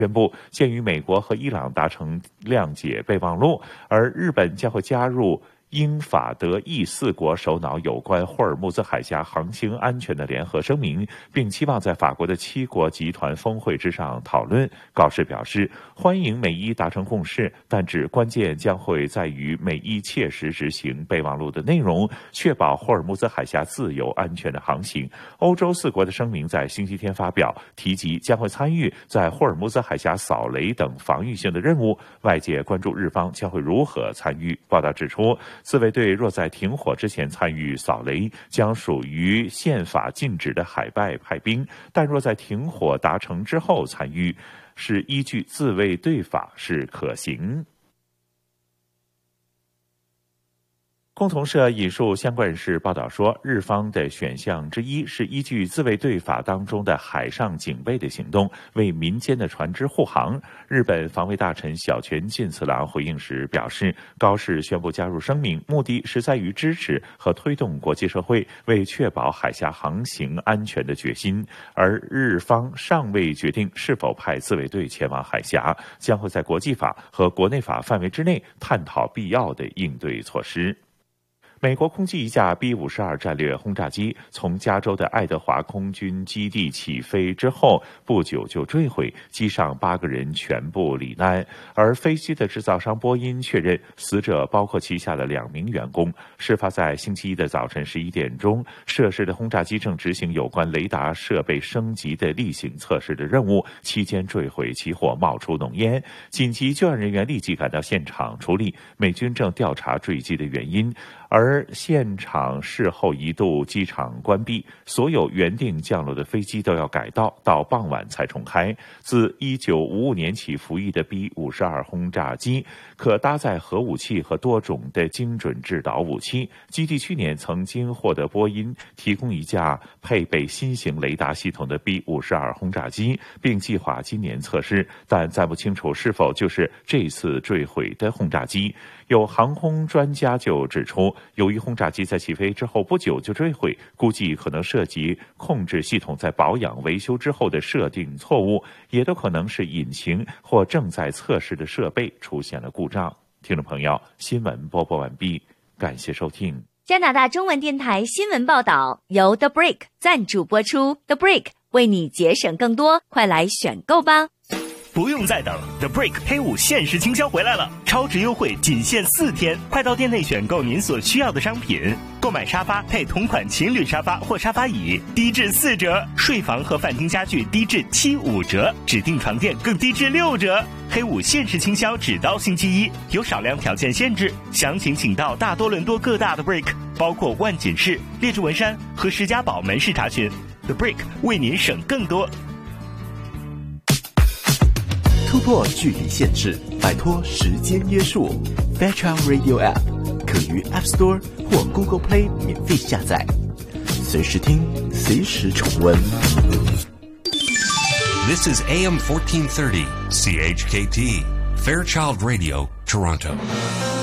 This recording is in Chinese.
宣布，鉴于美国和伊朗达成谅解备忘录，而日本将会加入英法德意4国首脑有关霍尔木兹海峡航行安全的联合声明，并期望在法国的7国集团峰会之上讨论。告示表示，欢迎美伊达成共识，但指关键将会在于美伊切实执行备忘录的内容，确保霍尔木兹海峡自由安全的航行。欧洲4国的声明在星期天发表，提及将会参与在霍尔木兹海峡扫雷等防御性的任务。外界关注日方将会如何参与。报道指出，自卫队若在停火之前参与扫雷，将属于宪法禁止的海外派兵；但若在停火达成之后参与，是依据自卫队法是可行。共同社引述相关人士报道说，日方的选项之一是依据自卫队法当中的海上警备的行动，为民间的船只护航。日本防卫大臣小泉进次郎回应时表示，高市宣布加入声明，目的是在于支持和推动国际社会为确保海峡航行安全的决心，而日方尚未决定是否派自卫队前往海峡，将会在国际法和国内法范围之内探讨必要的应对措施。美国空军一架 B-52战略轰炸机从加州的爱德华空军基地起飞之后不久就坠毁，机上8个人全部罹难，而飞机的制造商波音确认死者包括旗下的2名员工。事发在星期一的早晨11点钟，涉事的轰炸机正执行有关雷达设备升级的例行测试的任务，期间坠毁起火，冒出浓烟。紧急救援人员立即赶到现场处理，美军正调查坠机的原因。而现场事后一度机场关闭，所有原定降落的飞机都要改道，到傍晚才重开。自1955年起服役的 B-52轰炸机可搭载核武器和多种的精准制导武器。基地去年曾经获得波音提供一架配备新型雷达系统的 B-52轰炸机，并计划今年测试，但暂不清楚是否就是这次坠毁的轰炸机。有航空专家就指出，由于轰炸机在起飞之后不久就坠毁，估计可能涉及控制系统在保养维修之后的设定错误，也都可能是引擎或正在测试的设备出现了故障。听众朋友，新闻播报完毕，感谢收听。 加拿大中文电台新闻报道由 The Brick 赞助播出 ，The Brick 为你节省更多，快来选购吧！ 不用再等 ，The Brick 黑五限时倾销回来了，超值优惠仅限4天，快到店内选购您所需要的商品。购买沙发配同款情侣沙发或沙发椅，低至4折；睡房和饭厅家具低至75折，指定床垫更低至6折。黑五限时倾销只到星期一，有少量条件限制，详情请到大多伦多各大的 Brick， 包括万锦市、列治文山和石家堡门市查询。The Brick 为您省更多。 突破距离限制，摆脱时间约束。Fairchild Radio App 可于 App Store 或 Google Play 免费下载，随时听，随时重温。 This is AM 1430 CHKT Fairchild Radio, Toronto.